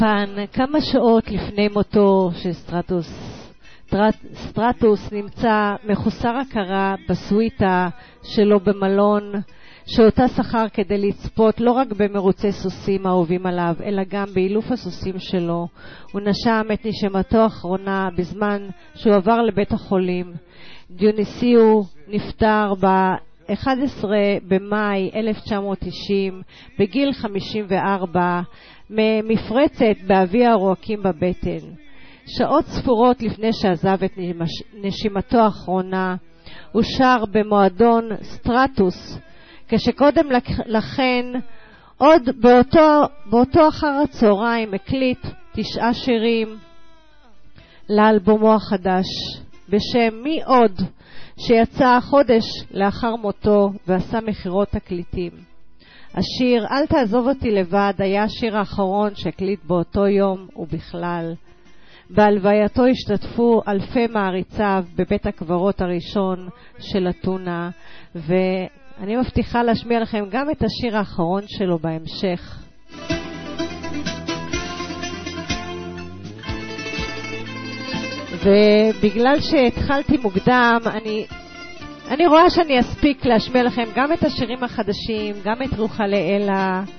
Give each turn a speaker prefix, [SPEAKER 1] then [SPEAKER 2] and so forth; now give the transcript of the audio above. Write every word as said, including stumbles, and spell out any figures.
[SPEAKER 1] באולפן כמה שעות לפני מותו של סטרטוס. סטרטוס נמצא מחוסר הכרה בסוויטה שלו במלון, שאותה שכר כדי לצפות לא רק במרוצי סוסים האהובים עליו, אלא גם באילוף הסוסים שלו. הוא נשם את נשמתו האחרונה בזמן שהוא עבר לבית החולים. דיוניסיו נפטר ב-אחד עשר במאי אלף תשע מאות תשעים בגיל חמישים וארבע ממפרצת באבי הרועקים בבטן. שעות ספורות לפני שעזב את נשימתו האחרונה, הוא שר במועדון סטרטוס, כשקודם לכן, עוד באותו, באותו אחר הצהריים, הקליט תשעה שירים לאלבומו החדש, בשם מי עוד, שיצא חודש לאחר מותו ועשה מחירות תקליטים. השיר אל תעזוב אותי לבד היה השיר האחרון שהקליט באותו יום ובכלל. בהלווייתו השתתפו אלפי מעריציו בבית הקברות הראשון של אתונה, ואני מבטיחה להשמיע לכם גם את השיר האחרון שלו בהמשך. ובגלל שהתחלתי מוקדם, אני, אני רואה שאני אספיק להשמיע לכם גם את השירים החדשים, גם את רוחה לאלה,